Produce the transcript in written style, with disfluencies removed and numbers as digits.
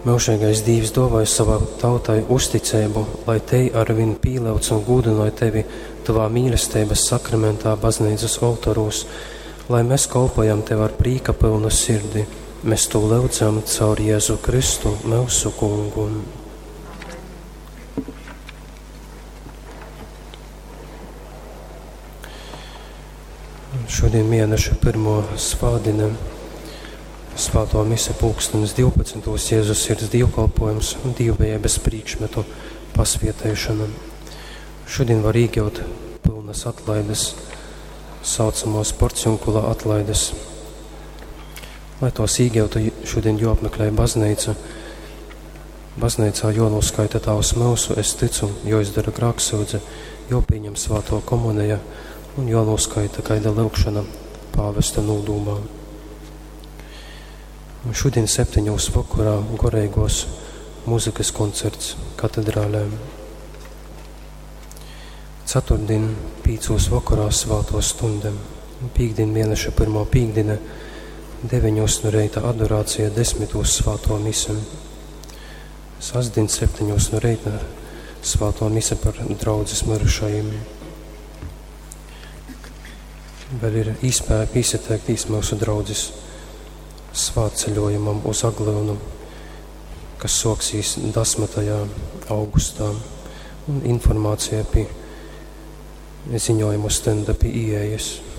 Mūžīgais Dievs dāvāja savā tautai uzticību, lai te ar viņu pīlauc un gūdinoja tevi tavā mīlestības sakramentā baznīcas altarūs, lai mēs kalpojam tev ar prīka pilnu sirdi. Mēs to lūdzam caur Jēzu Kristu, mūsu kungu. Šodien mēneša pirmo svādiņa Svāto mise pulkstenis 12. Jēzus sirds dievkalpojums un dievbijības priekšmetu pasvietēšana. Šodien var iegūt pilnas atlaides, saucamos porciunkula atlaides. Lai tos iegūtu, šodien jāapmeklē baznīca. Baznīcā jānoskaita tavs mūsu, es ticu, jāizdara grāksūdze, jāpieņem svāto komunija un jānoskaita kaida lūkšana pāvesta nūdūmā. Un šodien 7. vakarā Goreigos mūzikas koncerts katedrālē. Ceturtdien 5. vakarā svāto stundam. Pīkdien mēneša pirmā pīkdiena 9. no reita adorācija 10. svāto mise. Sastdien 7. no reita svāto mise par draudzes mirušajiem. Vēl ir īspēja izsateikt mūsu draudzes svātceļojumam uz Aglonu, kas soksīs 10. augustā, un informācija pie ziņojumu stenda pie ieejas.